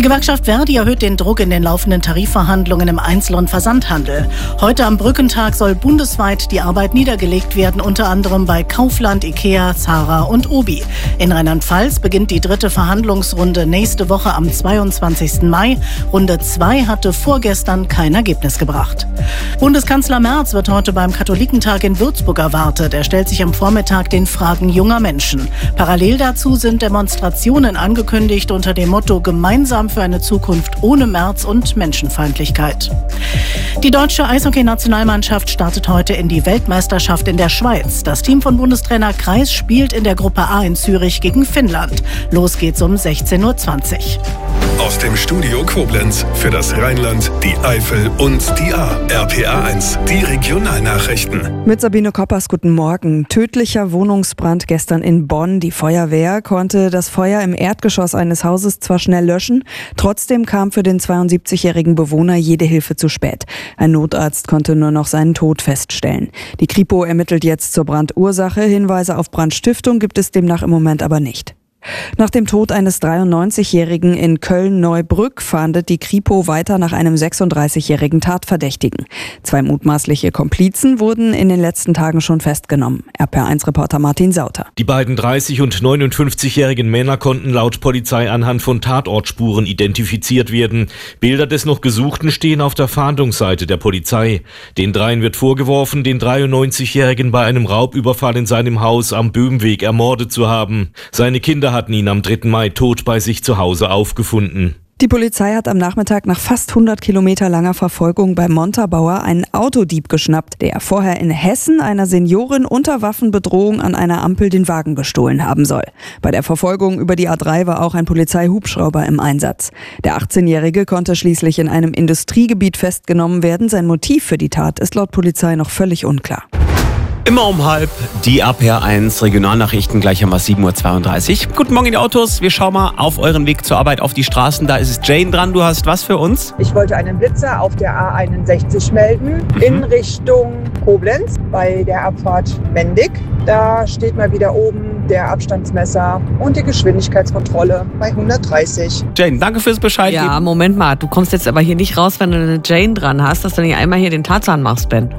Die Gewerkschaft Verdi erhöht den Druck in den laufenden Tarifverhandlungen im Einzel- und Versandhandel. Heute am Brückentag soll bundesweit die Arbeit niedergelegt werden, unter anderem bei Kaufland, Ikea, Zara und Obi. In Rheinland-Pfalz beginnt die 3. Verhandlungsrunde nächste Woche am 22. Mai. Runde 2 hatte vorgestern kein Ergebnis gebracht. Bundeskanzler Merz wird heute beim Katholikentag in Würzburg erwartet. Er stellt sich am Vormittag den Fragen junger Menschen. Parallel dazu sind Demonstrationen angekündigt unter dem Motto Gemeinsam für eine Zukunft ohne Merz und Menschenfeindlichkeit. Die deutsche Eishockey-Nationalmannschaft startet heute in die Weltmeisterschaft in der Schweiz. Das Team von Bundestrainer Kreis spielt in der Gruppe A in Zürich gegen Finnland. Los geht's um 16:20 Uhr. Aus dem Studio Koblenz für das Rheinland, die Eifel und die A. RPA1, die Regionalnachrichten. Mit Sabine Koppers, guten Morgen. Tödlicher Wohnungsbrand gestern in Bonn. Die Feuerwehr konnte das Feuer im Erdgeschoss eines Hauses zwar schnell löschen, trotzdem kam für den 72-jährigen Bewohner jede Hilfe zu spät. Ein Notarzt konnte nur noch seinen Tod feststellen. Die Kripo ermittelt jetzt zur Brandursache. Hinweise auf Brandstiftung gibt es demnach im Moment aber nicht. Nach dem Tod eines 93-Jährigen in Köln-Neubrück fahndet die Kripo weiter nach einem 36-jährigen Tatverdächtigen. 2 mutmaßliche Komplizen wurden in den letzten Tagen schon festgenommen. RPA1-Reporter Martin Sauter. Die beiden 30- und 59-jährigen Männer konnten laut Polizei anhand von Tatortspuren identifiziert werden. Bilder des noch Gesuchten stehen auf der Fahndungsseite der Polizei. Den dreien wird vorgeworfen, den 93-jährigen bei einem Raubüberfall in seinem Haus am Böhmweg ermordet zu haben. Seine Kinder hatten ihn am 3. Mai tot bei sich zu Hause aufgefunden. Die Polizei hat am Nachmittag nach fast 100 Kilometer langer Verfolgung bei Montabaur einen Autodieb geschnappt, der vorher in Hessen einer Seniorin unter Waffenbedrohung an einer Ampel den Wagen gestohlen haben soll. Bei der Verfolgung über die A3 war auch ein Polizeihubschrauber im Einsatz. Der 18-Jährige konnte schließlich in einem Industriegebiet festgenommen werden. Sein Motiv für die Tat ist laut Polizei noch völlig unklar. Immer um halb die RPA1 Regionalnachrichten, gleich haben wir 7:32 Uhr. Guten Morgen in die Autos, wir schauen mal auf euren Weg zur Arbeit auf die Straßen. Da ist es Jane dran, du hast was für uns? Ich wollte einen Blitzer auf der A61 melden, in Richtung Koblenz, bei der Abfahrt Mendig. Da steht mal wieder oben der Abstandsmesser und die Geschwindigkeitskontrolle bei 130. Jane, danke fürs Bescheid geben. Ja, Moment mal, du kommst jetzt aber hier nicht raus, wenn du eine Jane dran hast, dass du nicht einmal hier den Tarzan machst, Ben.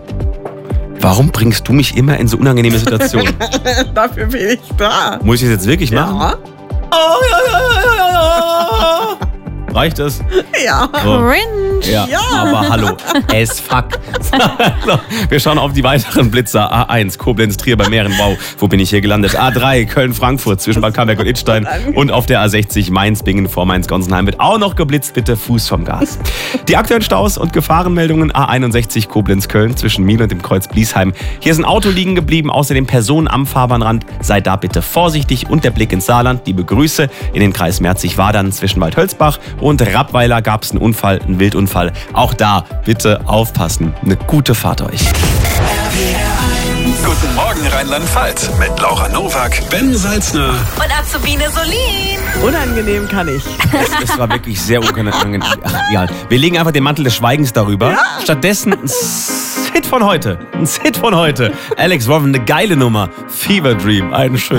Warum bringst du mich immer in so unangenehme Situationen? Dafür bin ich da. Muss ich das jetzt wirklich machen? Ja. Reicht das? Ja. So. Cringe. Ja, aber hallo, as fuck. So, wir schauen auf die weiteren Blitzer. A1, Koblenz, Trier bei Mähren. Wow, wo bin ich hier gelandet? A3, Köln-Frankfurt zwischen Bad Camberg und Idstein. Und auf der A60 Mainz-Bingen vor Mainz-Gonsenheim wird auch noch geblitzt. Bitte Fuß vom Gas. Die aktuellen Staus und Gefahrenmeldungen. A61, Koblenz-Köln zwischen Miel und dem Kreuz Bliesheim. Hier ist ein Auto liegen geblieben, außerdem Personen am Fahrbahnrand. Seid da bitte vorsichtig. Und der Blick ins Saarland. Liebe Grüße in den Kreis Merzig-Wadern zwischen Waldhölzbach und Rappweiler gab es einen Unfall, einen Wildunfall. Auch da bitte aufpassen. Eine gute Fahrt euch. Guten Morgen Rheinland-Pfalz mit Laura Nowak, Ben Salzner und Azubine Solin. Unangenehm kann ich. Das war wirklich sehr unangenehm. Ach, ja. Wir legen einfach den Mantel des Schweigens darüber. Ja. Stattdessen ein Hit von heute. Ein Hit von heute. Alex Warren, eine geile Nummer. Fever Dream. Einen schönen